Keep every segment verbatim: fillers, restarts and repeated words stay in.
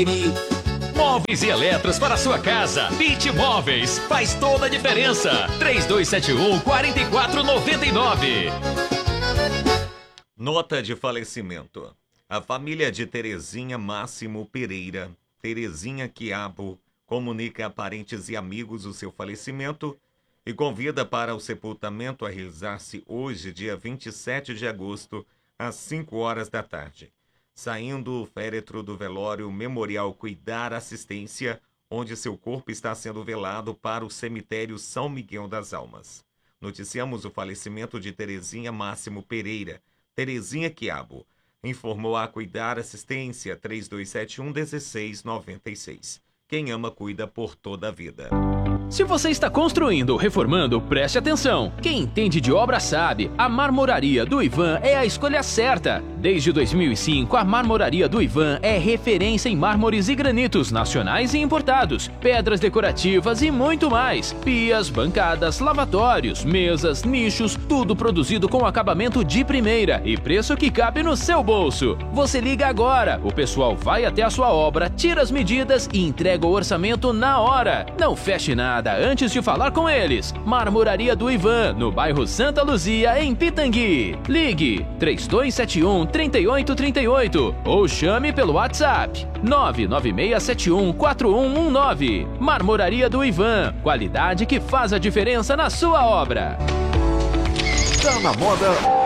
Móveis e eletros para sua casa. Fit Móveis. Faz toda a diferença. três dois sete um, quatro quatro nove nove. Nota de falecimento. A família de Terezinha Máximo Pereira, Terezinha Quiabo, comunica a parentes e amigos o seu falecimento e convida para o sepultamento a realizar-se hoje, dia vinte e sete de agosto, às cinco horas da tarde. Saindo o féretro do velório Memorial Cuidar Assistência, onde seu corpo está sendo velado para o cemitério São Miguel das Almas. Noticiamos o falecimento de Terezinha Máximo Pereira, Terezinha Quiabo. Informou a Cuidar Assistência três dois sete um, um seis nove seis. Quem ama, cuida por toda a vida. Se você está construindo ou reformando, preste atenção. Quem entende de obra sabe, a Marmoraria do Ivan é a escolha certa. Desde dois mil e cinco, a Marmoraria do Ivan é referência em mármores e granitos nacionais e importados, pedras decorativas e muito mais. Pias, bancadas, lavatórios, mesas, nichos, tudo produzido com acabamento de primeira e preço que cabe no seu bolso. Você liga agora, o pessoal vai até a sua obra, tira as medidas e entrega o orçamento na hora. Não feche nada antes de falar com eles. Marmoraria do Ivan, no bairro Santa Luzia, em Pitangui. Ligue três dois sete um, três oito três oito ou chame pelo WhatsApp nove nove seis sete um, quatro um um nove. Marmoraria do Ivan, qualidade que faz a diferença na sua obra. Tá na moda.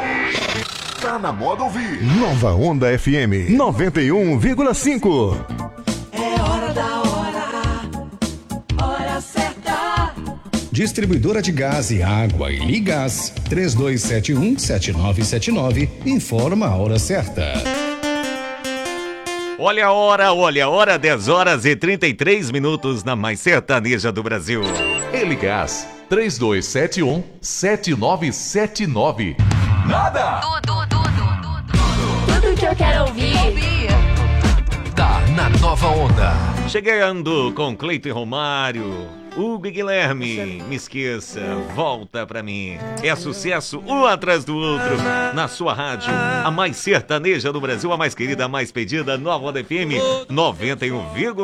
Tá na moda ouvir. Nova Onda F M noventa e um vírgula cinco. É hora da hora. Hora certa. Distribuidora de gás e água e Ligás três dois sete um, sete nove sete nove informa a hora certa. Olha a hora, olha a hora, dez horas e trinta e três minutos na mais sertaneja do Brasil. Ligás três dois sete um, sete nove sete nove. Nada! Tudo, tudo, tudo, tudo. Tudo que eu quero ouvir. ouvir. Tá na Nova Onda. Chegando com Cleiton e Romário. Hugo e Guilherme, me esqueça, volta pra mim. É sucesso um atrás do outro na sua rádio, a mais sertaneja do Brasil, a mais querida, a mais pedida, Nova Onda F M noventa e um vírgula cinco.